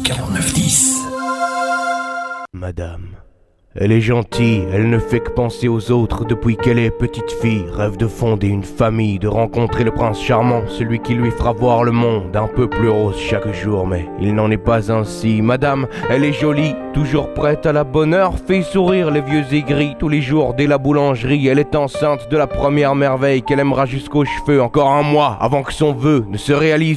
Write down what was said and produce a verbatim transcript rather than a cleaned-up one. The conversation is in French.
quarante-neuf dix. Madame, elle est gentille, elle ne fait que penser aux autres depuis qu'elle est petite fille. Rêve de fonder une famille, de rencontrer le prince charmant, celui qui lui fera voir le monde un peu plus rose chaque jour. Mais il n'en est pas ainsi. Madame, elle est jolie, toujours prête à la bonne heure, fait sourire les vieux aigris tous les jours dès la boulangerie. Elle est enceinte de la première merveille qu'elle aimera jusqu'aux cheveux. Encore un mois avant que son vœu ne se réalise.